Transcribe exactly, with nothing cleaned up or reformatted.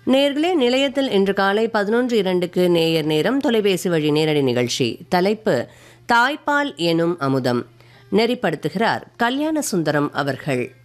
நேயர்களே, நிலையத்தில் இன்று காலை பதினொன்று இரண்டுக்கு நேயர் நேரம் தொலைபேசி வழி நேரடி நிகழ்ச்சி. தலைப்பு தாய்ப்பால் எனும் அமுதம். நெறிப்படுத்துகிறார் கல்யாண சுந்தரம் அவர்கள்.